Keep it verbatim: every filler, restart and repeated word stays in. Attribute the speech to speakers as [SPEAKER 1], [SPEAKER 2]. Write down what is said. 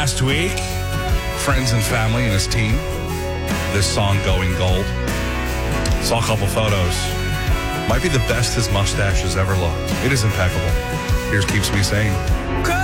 [SPEAKER 1] last week, friends and family and his team. This song, Going Gold. Saw a couple photos. Might be the best his mustache has ever looked. It is impeccable. Here's Keeps Me Sane.